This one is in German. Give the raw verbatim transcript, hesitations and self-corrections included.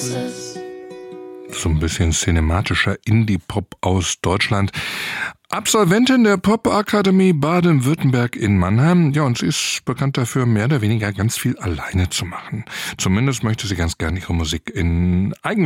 So ein bisschen cinematischer Indie-Pop aus Deutschland. Absolventin der Popakademie Baden-Württemberg in Mannheim. Ja, und sie ist bekannt dafür, mehr oder weniger ganz viel alleine zu machen. Zumindest möchte sie ganz gerne ihre Musik in Eigen